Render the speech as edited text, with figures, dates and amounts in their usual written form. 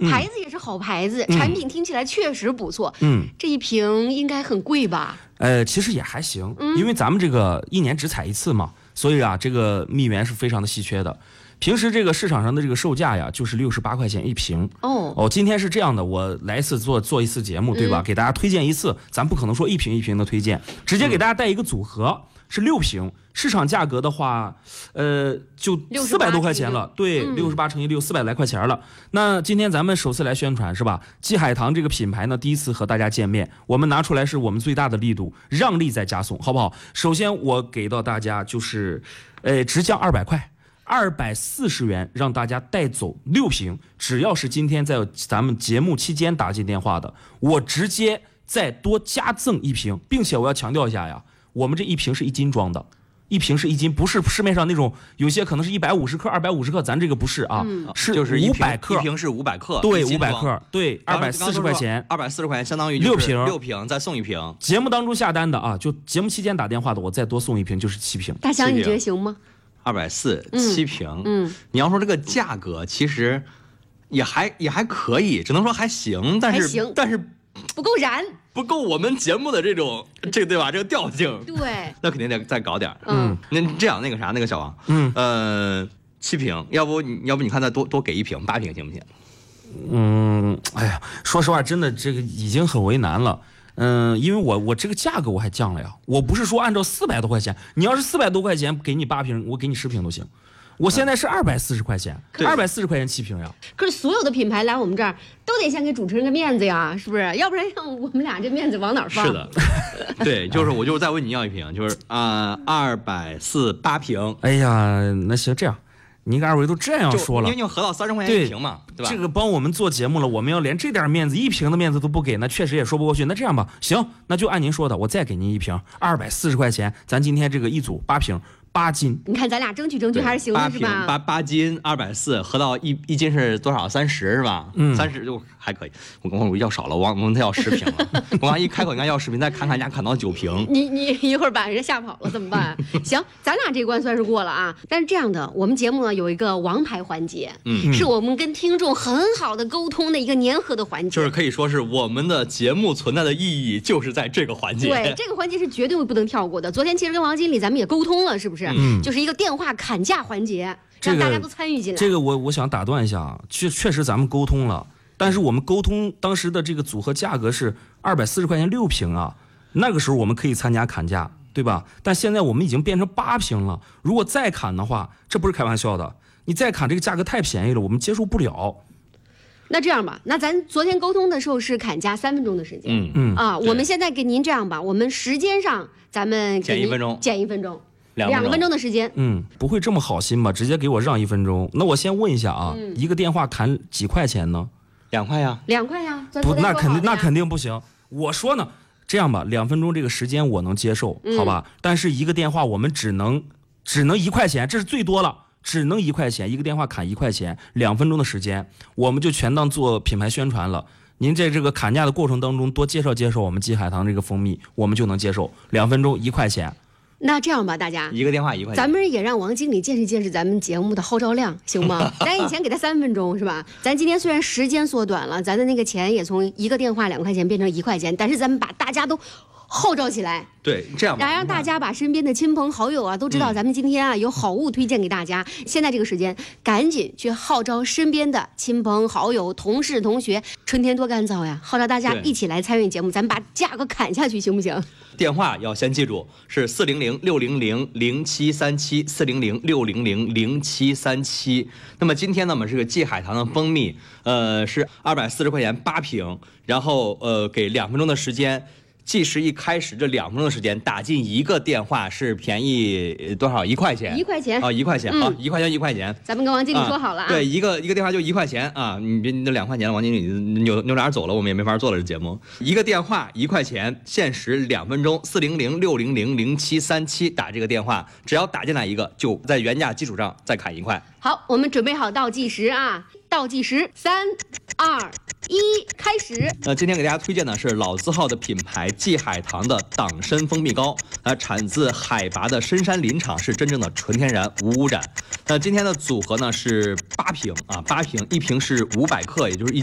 牌子也是好牌子，产品听起来确实不错。这一瓶应该很贵吧？ 其实也还行，因为咱们这个一年只采一次嘛，所以啊，这个蜜源是非常的稀缺的。平时这个市场上的这个售价呀，就是68块钱一瓶。今天是这样的，我来一次做一次节目，对吧？给大家推荐一次，咱不可能说一瓶一瓶的推荐，直接给大家带一个组合，是6瓶。市场价格的话，就400多块钱了，对，68乘以6，400来块钱了。那今天咱们首次来宣传是吧？季海棠这个品牌呢，第一次和大家见面，我们拿出来是我们最大的力度，让利再加送，好不好？首先我给到大家就是，直降200块。240元让大家带走6瓶，只要是今天在咱们节目期间打进电话的，我直接再多加赠1瓶，并且我要强调一下呀，我们这1瓶是1斤装的，1瓶是1斤，不是市面上那种有些可能是150克、250克，咱这个不是啊，是就是 500克， 一瓶是500克， 对，500克，对，240块钱 ，240块钱相当于 6 瓶再送1瓶。 节目当中下单的啊，就节目期间打电话的，我再多送1瓶就是7瓶。 大强，你觉得行吗 ？240，7瓶。你要说这个价格，其实也还可以，只能说还行，但是不够燃， 不够我们节目的这个对吧？这个调性， 对， 那肯定得再搞点。那这样那个小王，7瓶，要不你看再多给1瓶，8瓶行不行？ 哎呀，说实话，真的这个已经很为难了。因为我这个价格我还降了呀，我不是说按照400多块钱，你要是400多块钱给你8瓶，我给你10瓶都行。我现在是240块钱，240块钱7瓶呀。 可是所有的品牌来我们这儿都得先给主持人个面子呀，是不是？要不然让我们俩这面子往哪儿放？ 是的，对，我就是再问你要1瓶，就是240 8瓶。 哎呀，那行这样。您二位都这样说了， 因为你合到30块钱1瓶嘛，对吧？ 这个帮我们做节目了，我们要连这点面子1瓶的面子都不给，那确实也说不过去。那这样吧，行，那就按您说的，我再给您1瓶，240块钱，咱今天这个一组8瓶，8斤。 你看咱俩争取还是行的，是吧 ？8斤240，合到一斤是多少？30是吧？30就还可以。我要少了，我问他要10瓶了。我刚一开口应该要10瓶，再看人家砍到9瓶。 你一会儿把人家吓跑了怎么办？行，咱俩这关算是过了啊。但是这样的，我们节目呢有一个王牌环节，是我们跟听众很好的沟通的一个粘合的环节， 就是可以说是我们的节目存在的意义就是在这个环节。 对，这个环节是绝对不能跳过的。昨天其实跟王经理咱们也沟通了，是不是？就是一个电话砍价环节，让大家都参与进来。 这个我想打断一下啊，确实咱们沟通了，但是我们沟通当时的这个组合价格是240块钱6瓶啊，那个时候我们可以参加砍价，对吧？但现在我们已经变成8瓶了，如果再砍的话，这不是开玩笑的，你再砍这个价格太便宜了，我们接受不了。 那这样吧，那咱昨天沟通的时候是砍价3分钟的时间，我们现在给您这样吧，我们时间上咱们减1分钟 ，2分钟的时间。 不会这么好心吧？直接给我让1分钟。那我先问一下啊，一个电话砍几块钱呢 ？2块呀 ，2块呀。 不，那肯定不行。我说呢，这样吧，2分钟这个时间我能接受，好吧？但是一个电话我们只能1块钱，这是最多了。只能1块钱，一个电话砍1块钱，2分钟的时间，我们就全当做品牌宣传了。您在这个砍价的过程当中多介绍我们季海棠这个蜂蜜，我们就能接受。2分钟1块钱。 那这样吧，大家一个电话1块钱， 咱们也让王经理见识咱们节目的号召量，行吗？咱以前给他3分钟是吧？咱今天虽然时间缩短了，咱的那个钱也从一个电话2块钱变成1块钱，但是咱们把大家都号召起来， 对，这样吧， 让大家把身边的亲朋好友啊都知道，咱们今天啊有好物推荐给大家。现在这个时间，赶紧去号召身边的亲朋好友、同事同学。春天多干燥呀，号召大家一起来参与节目，咱们把价格砍下去，行不行？ 电话要先记住是400-600-0737，400-600-0737。那么今天呢，我们是个季海棠的蜂蜜，是240块钱8瓶，然后给2分钟的时间。计时一开始，这2分钟的时间打进一个电话是便宜多少？1块钱。 1块钱啊，1块钱。好，1块钱1块钱。 咱们跟王经理说好了啊。 对，一个电话就1块钱啊，你别那2块钱了，王经理扭脸走了，我们也没法做了这节目。一个电话1块钱，限时2分钟，400-600-0737打这个电话，只要打进来一个，就在原价基础上再砍1块。 好，我们准备好倒计时啊，倒计时3、2、1，开始。 今天给大家推荐的是老字号的品牌季海棠的党参蜂蜜膏，产自海拔的深山林场，是真正的纯天然无污染。那今天的组合呢是8瓶啊，8瓶，1瓶是500克，也就是